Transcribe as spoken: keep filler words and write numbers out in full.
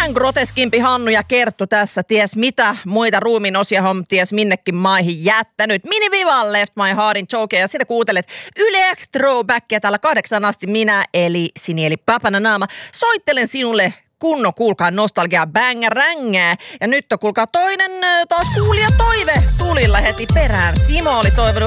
vähän groteskimpi Hannu ja Kerttu tässä. Ties mitä muita ruumiin osia on ties minnekin maihin jättänyt. Mini Viva Left My Heartin Choke ja sinä kuuntelet Yle X Throwbackia täällä kahdeksan asti. Minä eli Sinieli Papananaama soittelen sinulle kunno kuulkaa nostalgia bängerängää. Ja nyt on kuulkaa toinen taas kuulija toive tulilla heti perään. Simo oli toivonut